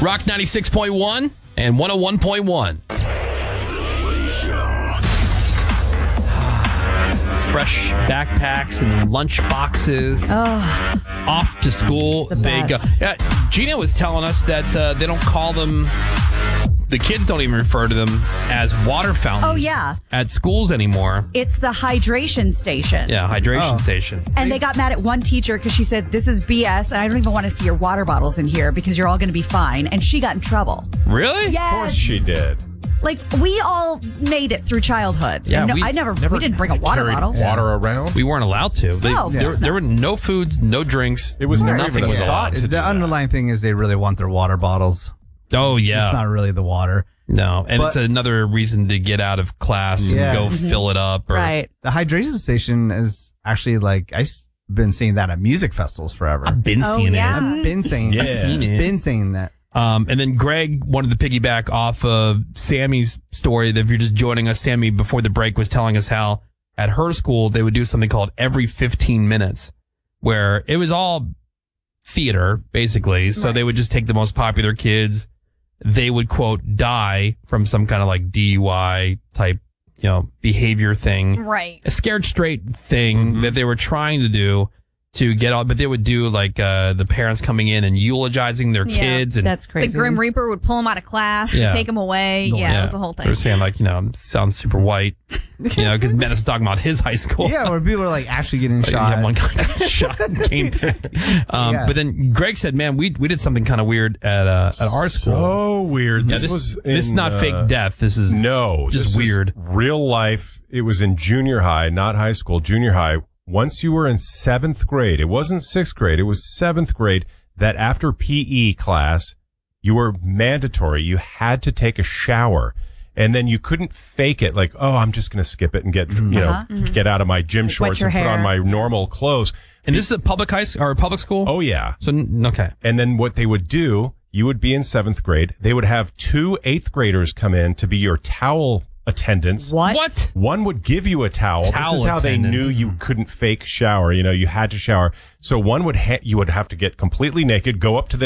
Rock 96.1 and 101.1. Fresh backpacks and lunch boxes. Off to school they go. Gina was telling us that they don't call them. The kids don't even refer to them as water fountains. Oh, yeah. At schools anymore. It's the hydration station. Yeah, hydration station. And they got mad at one teacher because she said, this is BS, and I don't even want to see your water bottles in here because you're all going to be fine. And she got in trouble. Really? Yes. Of course she did. Like, we all made it through childhood. Yeah, And we we didn't bring a water Carried bottle. water around. We weren't allowed to. No, of course there not. were no foods, no drinks. It was never nothing even was a thought allowed. to do The underlying thing is they really want their water bottles. Oh, yeah. It's not really the water. No, and But- it's another reason to get out of class Yeah. and go fill it up. Or, Right. The hydration station is actually like, I've been seeing that at music festivals forever. I've been seeing yeah. it. I've been saying Yeah. I've Seen it. been saying that. And then Greg wanted to piggyback off of Sammy's story. That if you're just joining us, Sammy, before the break, was telling us how at her school they would do something called every 15 minutes, where it was all theater, basically. So they would just take the most popular kids. They would, quote, die from some kind of like DUI type, behavior thing. Right. A scared straight thing that they were trying to do to get on, but they would do like the parents coming in and eulogizing their Yeah. kids. And That's The crazy. Grim Reaper would pull him out of class Yeah. to take him away. Yeah, it was the whole They were thing. saying like, sounds super white, because Menace was talking about his high school. Yeah, where people are like actually getting Like, shot. yeah, one guy got shot and came back. Yeah. But then Greg said, man, we did something kind of weird at our school. So weird. Yeah, this is not fake death. This is No, just this is weird. real life. It was in junior high, not high school. Junior high. Once you were in 7th grade, it wasn't 6th grade, it was 7th grade, that after PE class, you were mandatory. You had to take a shower. And then you couldn't fake it like, oh, I'm just going to skip it and get, get out of my gym shorts your and put on hair. my normal clothes. And this is a public public school? Oh, yeah. So, okay. And then what they would do, you would be in 7th grade. They would have 2 8th graders come in to be your towel attendants. What? One would give you a towel. Towel This is how attendant. they knew you couldn't fake shower. You had to shower. So one would you would have to get completely naked, go up to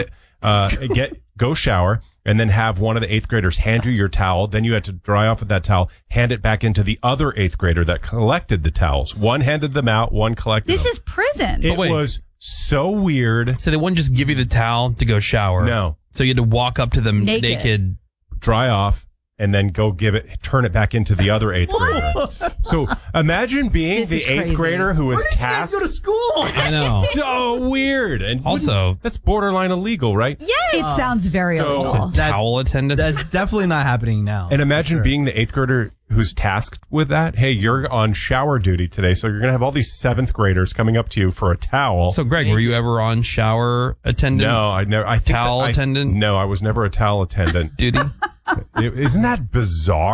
the go shower, and then have one of the 8th graders hand you your towel. Then you had to dry off with that towel, hand it back into the other 8th grader that collected the towels. One handed them out, one collected This them. is prison. It wait. was so weird. So they wouldn't just give you the towel to go shower? No. So you had to walk up to them Naked. naked. Dry off, and then go turn it back into the other 8th grader. So imagine being This the is 8th crazy. grader who was tasked. school? I know. So weird. And Also- that's borderline illegal, right? It sounds very so- illegal. Towel attendant? That's definitely not happening now. And imagine Sure. being the 8th grader who's tasked with that. Hey, you're on shower duty today, so you're going to have all these 7th graders coming up to you for a towel. So, Greg, were you ever on shower attendant? No, I never. I think Towel attendant? No, I was never a towel attendant. Duty? Isn't that bizarre?